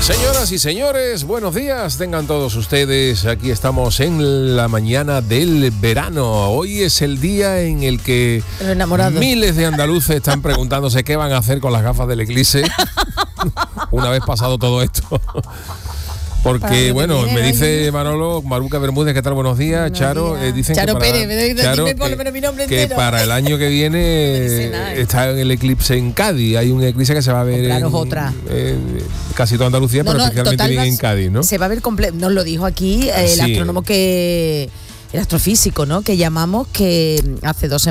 Señoras y señores, buenos días, tengan todos ustedes. Aquí estamos en la mañana del verano. Hoy es el día en el que miles de andaluces están preguntándose qué van a hacer con las gafas del eclipse una vez pasado todo esto. Porque, bueno, me dice Manolo, Maruca Bermúdez, ¿qué tal? Buenos días. Charo, dicen Charo que Pérez, Charo, mi nombre que entero. para el año que viene está en el eclipse en Cádiz. Hay un eclipse que se va a ver en casi toda Andalucía, pero especialmente bien en Cádiz, ¿no? Se va a ver completo. Nos lo dijo aquí el astrónomo el astrofísico, ¿no? Que llamamos, que hace 2 semanas